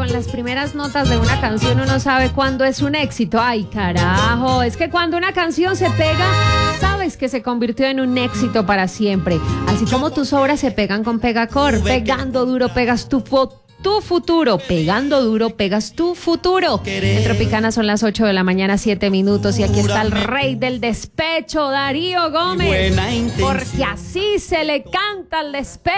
con las primeras notas de una canción uno sabe cuándo es un éxito. Ay, carajo, es que cuando una canción se pega, sabes que se convirtió en un éxito para siempre. Así como tus obras se pegan con Pegacor. Pegando duro pegas tu futuro, pegando duro, pegas tu futuro. En Tropicana son las 8 de la mañana, 7 minutos. Y aquí está el rey del despecho, Darío Gómez. Porque así se le canta al despecho.